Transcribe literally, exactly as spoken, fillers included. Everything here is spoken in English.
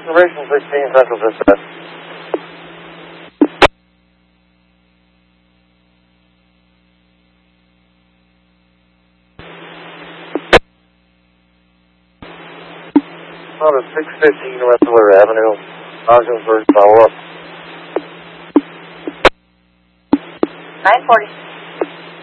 Observation sixteen, Central Dispatch. On a six fifteen Rensselaer Avenue, Ogdensburg, follow up. nine forty.